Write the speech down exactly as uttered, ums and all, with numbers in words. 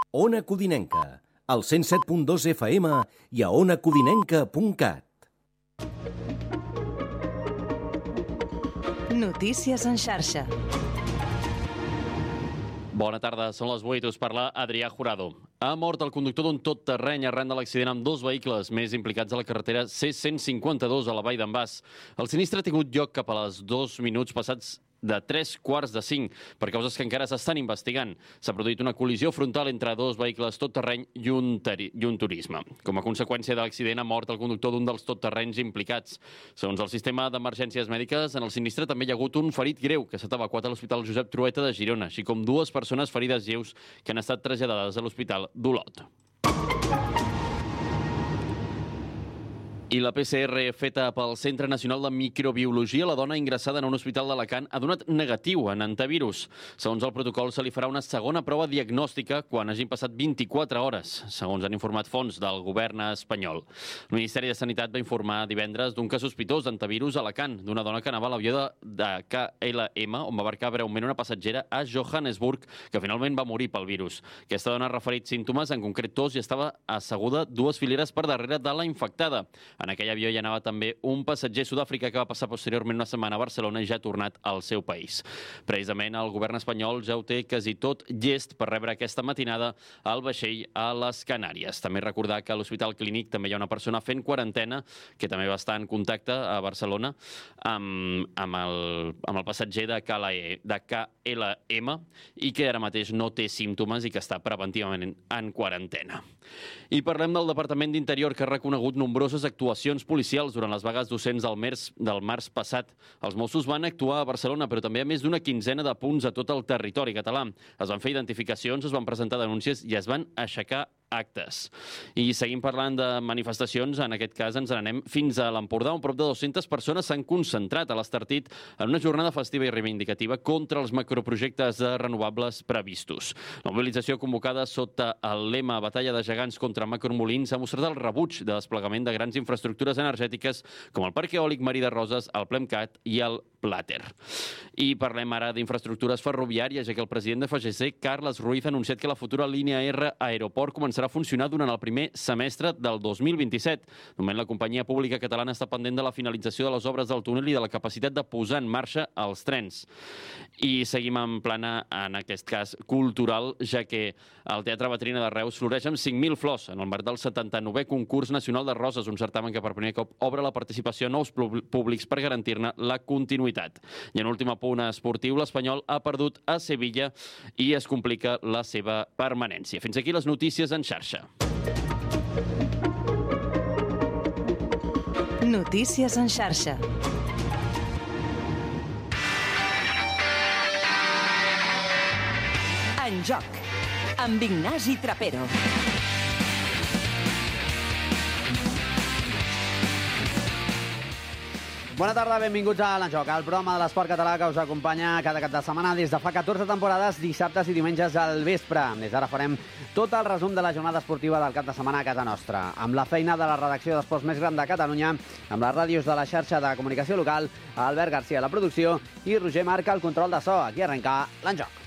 Ona Codinenca, al cent set punt dos F M i a ona codinenca punt cat. Notícies en xarxa. Bona tarda, són les vuit, us parla Adrià Jurado. Ha mort el conductor d'un tot terreny arran de l'accident amb dos vehicles més implicats a la carretera C cent cinquanta-dos a la Vall d'en Bas. El sinistre ha tingut lloc cap a les dos minuts passats de tres quarts de cinc, per causes que encara s'estan investigant. S'ha produït una col·lisió frontal entre dos vehicles tot terreny i un, i un turisme. Com a conseqüència de l'accident ha mort el conductor d'un dels tot terrenys implicats. Segons el sistema d'emergències mèdiques, en el sinistre també hi ha hagut un ferit greu que s'ha evacuat a l'Hospital Josep Trueta de Girona, així com dues persones ferides lleus que han estat traslladades a l'Hospital d'Olot. I la P C R feta pel Centre Nacional de Microbiologia, la dona ingressada en un hospital d'Alacant ha donat negatiu en antivirus. Segons el protocol, se li farà una segona prova diagnòstica quan hagin passat vint-i-quatre hores, segons han informat fonts del govern espanyol. El Ministeri de Sanitat va informar divendres d'un cas sospitós d'antivirus a Alacant, d'una dona que anava a l'avió de, de K L M, on va abarcar breument una passatgera a Johannesburg, que finalment va morir pel virus. Aquesta dona ha referit símptomes, en concret tos, i estava asseguda dues fileres per darrere de la infectada. En aquell avió hi anava també un passatger sud-àfrica que va passar posteriorment una setmana a Barcelona i ja ha tornat al seu país. Precisament el govern espanyol ja ho té quasi tot llest per rebre aquesta matinada al vaixell a les Canàries. També recordar que a l'Hospital Clínic també hi ha una persona fent quarantena que també va estar en contacte a Barcelona amb, amb, el, amb el passatger de K L M i que ara mateix no té símptomes i que està preventivament en quarantena. I parlem del Departament d'Interior, que ha reconegut nombroses actuacions policials durant les vagues docents del, mers, del març passat. Els Mossos van actuar a Barcelona, però també a més d'una quinzena de punts a tot el territori català. Es van fer identificacions, es van presentar denúncies i es van aixecar actes. I seguim parlant de manifestacions, en aquest cas ens n'anem fins a l'Empordà, on prop de dues-centes persones s'han concentrat a l'Estartit en una jornada festiva i reivindicativa contra els macroprojectes de renovables previstos. La mobilització convocada sota el lema Batalla de gegants contra macromolins ha mostrat el rebuig de desplegament de grans infraestructures energètiques com el Parc Eòlic Marí de Roses, el PLEMCAT i el Plàter. I parlem ara d'infraestructures ferroviàries, ja que el president de F G C, Carles Ruiz, ha anunciat que la futura línia R aeroport començarà a funcionar durant el primer semestre del dos mil vint-i-set. De moment, la companyia pública catalana està pendent de la finalització de les obres del túnel i de la capacitat de posar en marxa els trens. I seguim en plana, en aquest cas, cultural, ja que el Teatre Batrina de Reus floreix amb cinc mil flors en el marc del setanta-novè Concurs Nacional de Roses, un certamen que per primer cop obre la participació a nous públics per garantir-ne la continuïtat. I en últim apunt esportiu, l'Espanyol ha perdut a Sevilla i es complica la seva permanència. Fins aquí les notícies en xarxa. Notícies en xarxa. En joc, amb Ignasi Trapero. Bona tarda, benvinguts a l'Enjoc, el programa de l'esport català que us acompanya cada cap de setmana des de fa catorze temporades, dissabtes i diumenges al vespre. Des d'ara farem tot el resum de la jornada esportiva del cap de setmana a casa nostra, amb la feina de la redacció d'esports més gran de Catalunya, amb les ràdios de la xarxa de comunicació local, Albert Garcia a la producció i Roger Marca al control de so. Aquí arrenca l'Enjoc.